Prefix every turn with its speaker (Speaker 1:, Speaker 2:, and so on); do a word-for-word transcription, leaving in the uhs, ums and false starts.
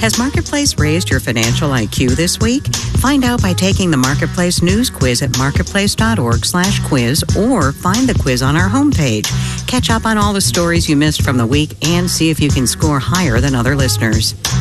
Speaker 1: Has Marketplace raised your financial I Q this week? Find out by taking the Marketplace News Quiz at marketplace.org slash quiz or find the quiz on our homepage. Catch up on all the stories you missed from the week and see if you can score higher than other listeners.